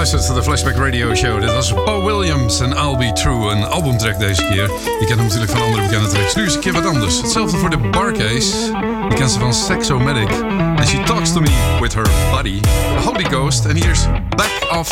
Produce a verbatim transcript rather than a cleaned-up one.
geluisterd naar de Flashback Radio Show. Dit was Paul Williams en I'll Be True, een albumtrack deze keer. Je kent hem natuurlijk van andere bekende tracks. Nu is een keer wat anders. Hetzelfde voor de Bar-Kays. Je kent ze van Sexomatic. And She Talks To Me With Her Body. The Holy Ghost. En hier is Back Off